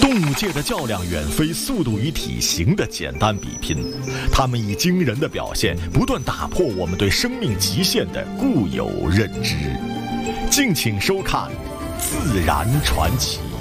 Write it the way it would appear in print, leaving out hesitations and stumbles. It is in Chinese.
动物界的较量远非速度与体型的简单比拼，它们以惊人的表现不断打破我们对生命极限的固有认知。敬请收看《自然传奇》。